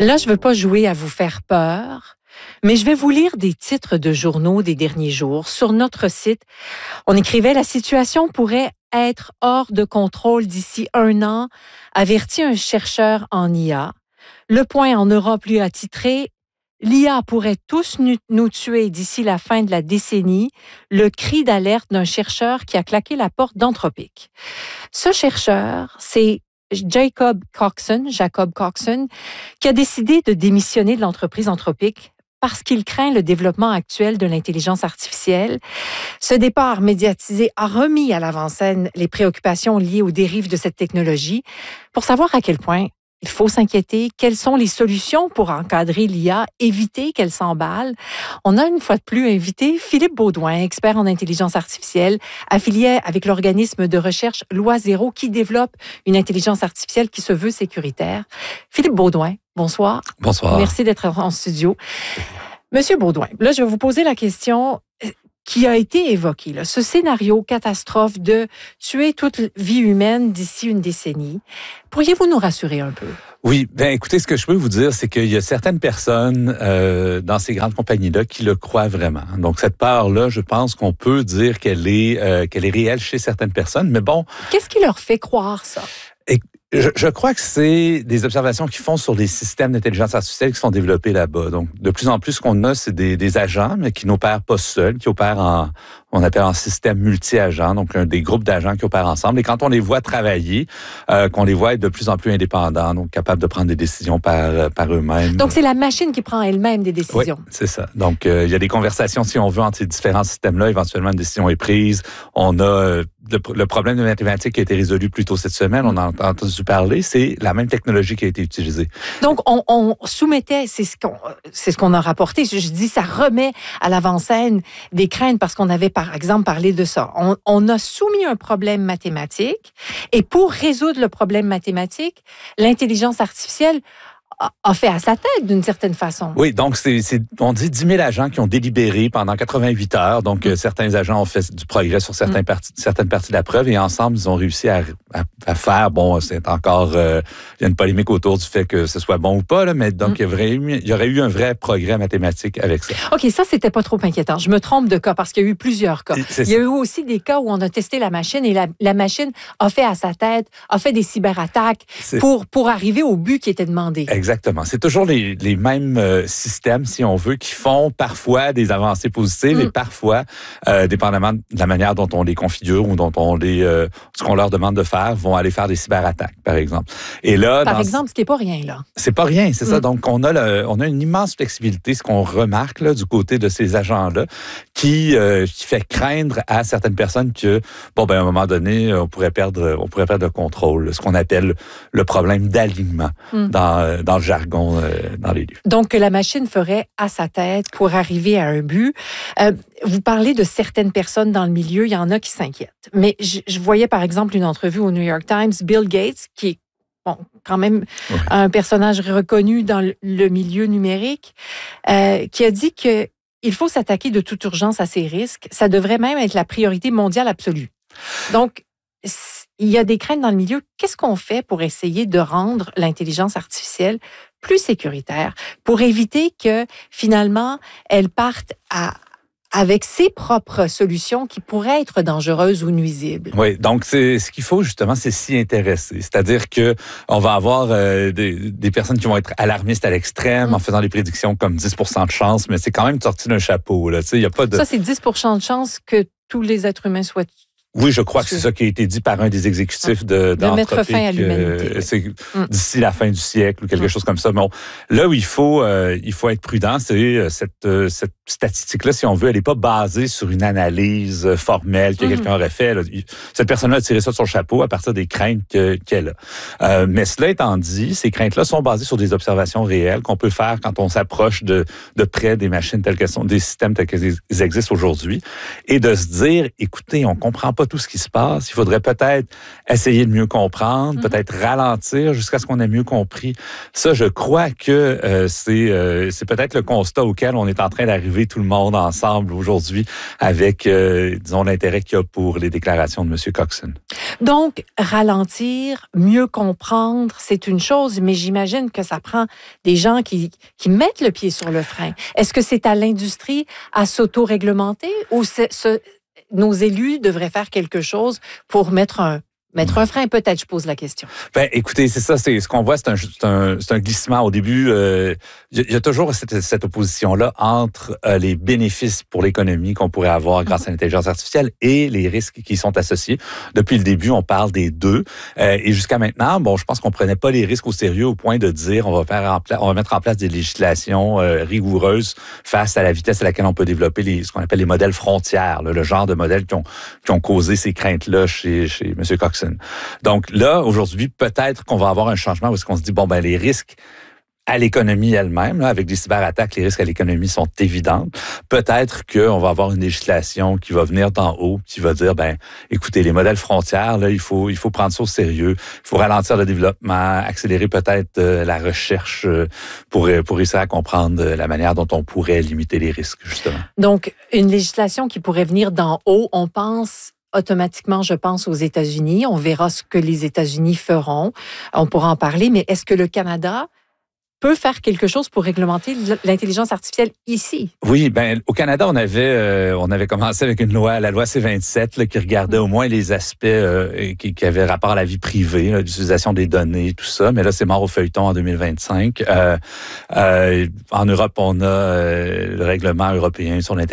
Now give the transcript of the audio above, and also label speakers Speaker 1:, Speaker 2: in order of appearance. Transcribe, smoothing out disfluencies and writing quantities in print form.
Speaker 1: Là, je veux pas jouer à vous faire peur, mais je vais vous lire des titres de journaux des derniers jours. Sur notre site, on écrivait « La situation pourrait être hors de contrôle d'ici 1 an », avertit un chercheur en IA. Le Point en Europe lui a titré « L'IA pourrait tous nous tuer d'ici la fin de la décennie », le cri d'alerte d'un chercheur qui a claqué la porte d'Anthropic. Ce chercheur, c'est Jacob Coxon, qui a décidé de démissionner de l'entreprise Anthropic parce qu'il craint le développement actuel de l'intelligence artificielle. Ce départ médiatisé a remis à l'avant-scène les préoccupations liées aux dérives de cette technologie. Pour savoir à quel point il faut s'inquiéter, quelles sont les solutions pour encadrer l'IA, éviter qu'elle s'emballe, on a une fois de plus invité Philippe Beaudoin, expert en intelligence artificielle, affilié avec l'organisme de recherche Loi Zéro qui développe une intelligence artificielle qui se veut sécuritaire. Philippe Beaudoin, bonsoir.
Speaker 2: Bonsoir.
Speaker 1: Merci d'être en studio. Monsieur Beaudoin, là, je vais vous poser la question qui a été évoquée, là, ce scénario catastrophe de tuer toute vie humaine d'ici une décennie. Pourriez-vous nous rassurer un peu?
Speaker 2: Oui, bien écoutez, ce que je peux vous dire, c'est qu'il y a certaines personnes dans ces grandes compagnies-là qui le croient vraiment. Donc cette peur-là, je pense qu'on peut dire qu'elle est réelle chez certaines personnes, mais bon...
Speaker 1: Qu'est-ce qui leur fait croire ça?
Speaker 2: Je crois que c'est des observations qu'ils font sur les systèmes d'intelligence artificielle qui sont développés là-bas. Donc, de plus en plus, ce qu'on a, c'est des agents, mais qui n'opèrent pas seuls, qui opèrent on appelle en système multi-agents, donc des groupes d'agents qui opèrent ensemble. Et quand on les voit travailler, qu'on les voit être de plus en plus indépendants, donc capables de prendre des décisions par eux-mêmes.
Speaker 1: Donc, c'est la machine qui prend elle-même des décisions.
Speaker 2: Oui, c'est ça. Donc, il y a des conversations, si on veut, entre ces différents systèmes-là. Éventuellement, une décision est prise. On a le problème de mathématiques qui a été résolu plus tôt cette semaine. On en a entendu parler. C'est la même technologie qui a été utilisée.
Speaker 1: Donc, on soumettait, c'est ce qu'on a rapporté. Je dis, ça remet à l'avant-scène des craintes parce qu'on avait, par exemple, parlé de ça. On a soumis un problème mathématique et pour résoudre le problème mathématique, l'intelligence artificielle a fait à sa tête, d'une certaine façon.
Speaker 2: Oui, donc on dit 10 000 agents qui ont délibéré pendant 88 heures. Donc, certains agents ont fait du progrès sur certaines parties de la preuve et ensemble, ils ont réussi à faire, bon, c'est encore, il y a une polémique autour du fait que ce soit bon ou pas, là, mais donc, il y aurait eu un vrai progrès mathématique avec ça.
Speaker 1: OK, ça, c'était pas trop inquiétant. Je me trompe de cas parce qu'il y a eu plusieurs cas. Il y a eu aussi des cas où on a testé la machine et la machine a fait à sa tête, a fait des cyberattaques pour arriver au but qui était demandé.
Speaker 2: Exactement. C'est toujours les mêmes systèmes, si on veut, qui font parfois des avancées positives et parfois, dépendamment de la manière dont on les configure ou dont ce qu'on leur demande de faire, vont aller faire des cyberattaques, par exemple. Et là,
Speaker 1: par exemple, ce qui n'est pas rien, là.
Speaker 2: C'est pas rien, c'est ça. Donc, on a une immense flexibilité, ce qu'on remarque là, du côté de ces agents-là, qui fait craindre à certaines personnes que, bon, ben, à un moment donné, on pourrait perdre le contrôle, ce qu'on appelle le problème d'alignement dans le jargon, dans les livres.
Speaker 1: Donc, que la machine ferait à sa tête pour arriver à un but. Vous parlez de certaines personnes dans le milieu, il y en a qui s'inquiètent. Mais je voyais, par exemple, une entrevue au New York Times, Bill Gates, qui est quand même un personnage reconnu dans le milieu numérique, qui a dit que il faut s'attaquer de toute urgence à ces risques. Ça devrait même être la priorité mondiale absolue. Donc, il y a des craintes dans le milieu. Qu'est-ce qu'on fait pour essayer de rendre l'intelligence artificielle plus sécuritaire, pour éviter que, finalement, elle parte avec ses propres solutions qui pourraient être dangereuses ou nuisibles?
Speaker 2: Oui, donc ce qu'il faut justement, c'est s'y intéresser. C'est-à-dire que on va avoir des personnes qui vont être alarmistes à l'extrême en faisant des prédictions comme 10% de chance, mais c'est quand même sorti d'un chapeau. Là. Y a pas de...
Speaker 1: Ça, c'est 10% de chance que tous les êtres humains soient...
Speaker 2: Oui, je crois que c'est ça qui a été dit par un des exécutifs de
Speaker 1: mettre fin à l'humanité.
Speaker 2: C'est d'ici la fin du siècle ou quelque chose comme ça. Bon, là où il faut être prudent, c'est cette statistique-là, si on veut, elle n'est pas basée sur une analyse formelle que quelqu'un aurait fait. Là. Cette personne-là a tiré ça de son chapeau à partir des craintes qu'elle a. Mais cela étant dit, ces craintes-là sont basées sur des observations réelles qu'on peut faire quand on s'approche de près des machines telles qu'elles sont, des systèmes tels qu'ils existent aujourd'hui, et de se dire, écoutez, on comprend pas pas tout ce qui se passe. Il faudrait peut-être essayer de mieux comprendre, peut-être ralentir jusqu'à ce qu'on ait mieux compris. Ça, je crois que c'est peut-être le constat auquel on est en train d'arriver tout le monde ensemble aujourd'hui avec, disons, l'intérêt qu'il y a pour les déclarations de M. Coxon.
Speaker 1: Donc, ralentir, mieux comprendre, c'est une chose, mais j'imagine que ça prend des gens qui mettent le pied sur le frein. Est-ce que c'est à l'industrie à s'auto-réglementer ou nos élus devraient faire quelque chose pour mettre un frein? Peut-être, je pose la question.
Speaker 2: Ben, écoutez, c'est ça, c'est ce qu'on voit, c'est un glissement. Au début, il y a toujours cette opposition-là entre les bénéfices pour l'économie qu'on pourrait avoir grâce à l'intelligence artificielle et les risques qui y sont associés. Depuis le début, on parle des deux. Et jusqu'à maintenant, bon, je pense qu'on prenait pas les risques au sérieux au point de dire on va mettre en place des législations rigoureuses face à la vitesse à laquelle on peut développer ce qu'on appelle les modèles frontières, là, le genre de modèles qui ont causé ces craintes-là chez M. Coxon. Donc là, aujourd'hui, peut-être qu'on va avoir un changement parce qu'on se dit, bon, ben les risques à l'économie elle-même, là, avec des cyberattaques, les risques à l'économie sont évidents. Peut-être qu'on va avoir une législation qui va venir d'en haut, qui va dire, ben, écoutez, les modèles frontières, là, il faut prendre ça au sérieux, il faut ralentir le développement, accélérer peut-être la recherche pour réussir à comprendre la manière dont on pourrait limiter les risques, justement.
Speaker 1: Donc, une législation qui pourrait venir d'en haut, on pense automatiquement, je pense, aux États-Unis. On verra ce que les États-Unis feront. On pourra en parler, mais est-ce que le Canada peut faire quelque chose pour réglementer l'intelligence artificielle ici? Oui,
Speaker 2: ben au Canada, on avait commencé avec la loi C-27 là, qui regardait au moins les aspects qui avaient rapport à la vie privée, l'utilisation des données, tout ça. Mais là, c'est mort au feuilleton en 2025. En Europe, on a le règlement européen sur l'intelligence